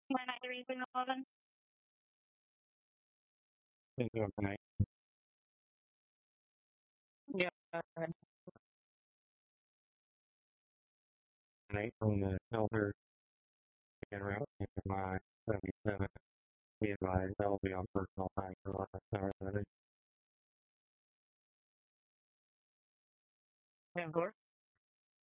Why not the reason 11? It's okay. Yeah. Night from the elder and route into my 77. Be advised, that will be on personal time for last hour. Yeah, of course.